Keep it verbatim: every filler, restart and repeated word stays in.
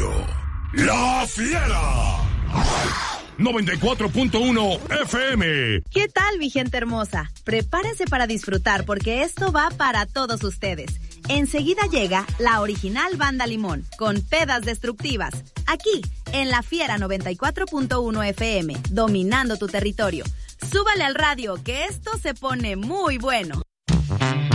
Radio. La Fiera. noventa y cuatro punto uno F M. ¿Qué tal, mi gente hermosa? Prepárense para disfrutar porque esto va para todos ustedes. Enseguida llega la original Banda Limón con Pedas Destructivas. Aquí, en La Fiera noventa y cuatro punto uno F M, dominando tu territorio. Súbale al radio que esto se pone muy bueno.